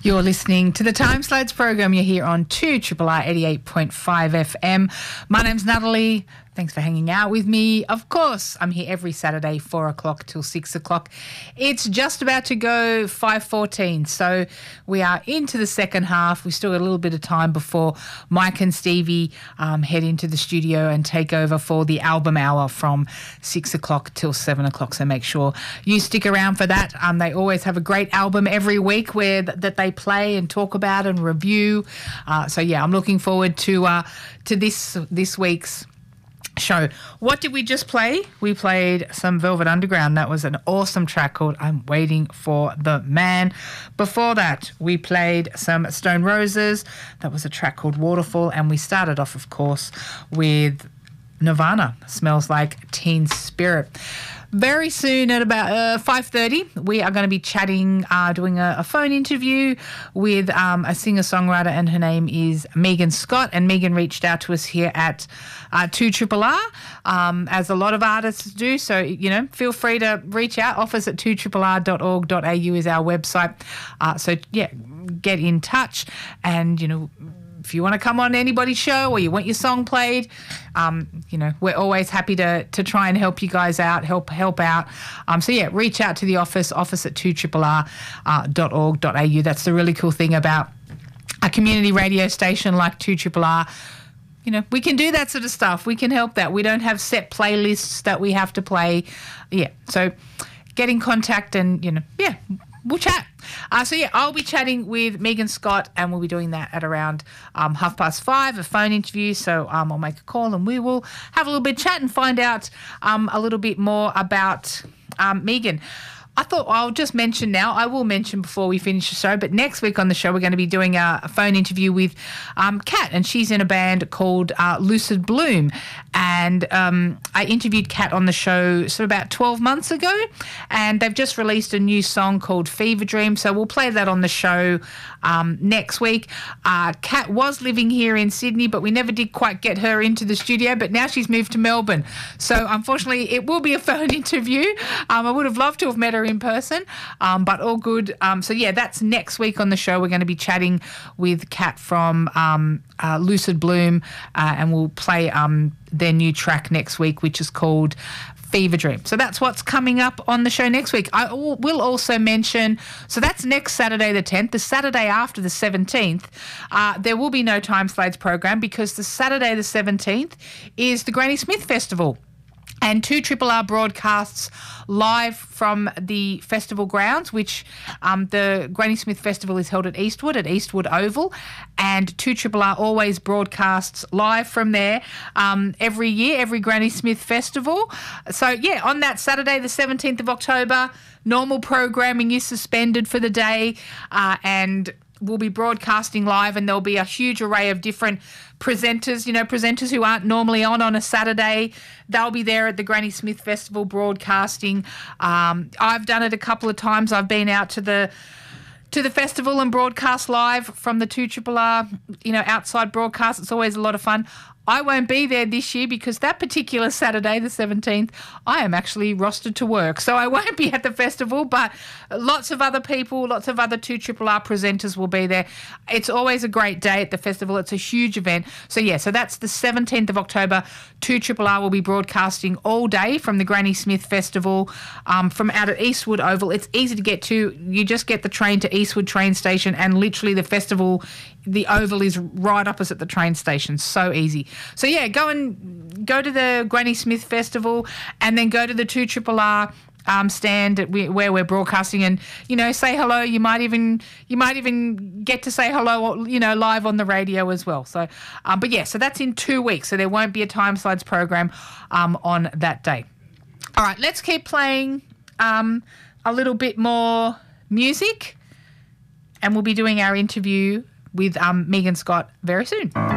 You're listening to the Time Slides program. You're here on 2RRR 88.5 FM. My name's Natalie. Thanks for hanging out with me. Of course, I'm here every Saturday, 4 o'clock till 6 o'clock. It's just about to go 5:14, so we are into the second half. We've still got a little bit of time before Mike and Stevie head into the studio and take over for the album hour from 6 o'clock till 7 o'clock, so make sure you stick around for that. They always have a great album every week that they play and talk about and review. So, yeah, I'm looking forward to this week's show. What did we just play? We played some Velvet Underground. That was an awesome track called I'm Waiting for the Man. Before that, we played some Stone Roses. That was a track called Waterfall. And we started off, of course, with Nirvana, Smells Like Teen Spirit. Very soon at about 5:30, we are going to be chatting, doing a phone interview with a singer-songwriter, and her name is Megan Scott. And Megan reached out to us here at 2RRR, as a lot of artists do. So, feel free to reach out. Office at 2rrr.org.au is our website. So, yeah, get in touch. And, if you want to come on anybody's show or you want your song played, we're always happy to try and help you guys out, help out. So, yeah, reach out to the office at 2rrr.org.au. That's the really cool thing about a community radio station like 2RRR. We can do that sort of stuff. We can help that. We don't have set playlists that we have to play. Yeah, so get in contact and, we'll chat. I'll be chatting with Megan Scott, and we'll be doing that at around 5:30, a phone interview. So I'll make a call and we will have a little bit of chat and find out a little bit more about Megan. I thought I will mention before we finish the show, but next week on the show we're going to be doing a phone interview with Kat, and she's in a band called Lucid Bloom. And I interviewed Kat on the show about 12 months ago, and they've just released a new song called Fever Dream, so we'll play that on the show next week. Kat was living here in Sydney, but we never did quite get her into the studio, but now she's moved to Melbourne. So unfortunately it will be a phone interview. I would have loved to have met her in person, but all good. So yeah, that's next week on the show. We're going to be chatting with Kat from Lucid Bloom, and we'll play their new track next week, which is called Fever Dream. So that's what's coming up on the show next week. I will also mention, so that's next Saturday the 10th. The Saturday after the 17th, there will be no Time Slides program, because the Saturday the 17th is the Granny Smith Festival. And 2RRR broadcasts live from the festival grounds, which the Granny Smith Festival is held at Eastwood Oval, and 2RRR always broadcasts live from there every year, every Granny Smith Festival. So, yeah, on that Saturday, the 17th of October, normal programming is suspended for the day, and we'll be broadcasting live, and there'll be a huge array of different presenters who aren't normally on a Saturday. They'll be there at the Granny Smith Festival broadcasting. I've done it a couple of times. I've been out to the festival and broadcast live from the 2RRR, outside broadcast. It's always a lot of fun. I won't be there this year because that particular Saturday, the 17th, I am actually rostered to work. So I won't be at the festival, but lots of other people, lots of other 2RRR presenters will be there. It's always a great day at the festival. It's a huge event. So, yeah, so that's the 17th of October. 2RRR will be broadcasting all day from the Granny Smith Festival from out at Eastwood Oval. It's easy to get to. You just get the train to Eastwood train station, and literally the festival, the Oval is right opposite the train station. So easy. So, yeah, go to the Granny Smith Festival, and then go to the 2RRR stand where we're broadcasting, and say hello. You might even get to say hello, live on the radio as well. So, but yeah, so that's in 2 weeks. So there won't be a Time Slides program on that day. All right, let's keep playing a little bit more music, and we'll be doing our interview with Megan Scott very soon.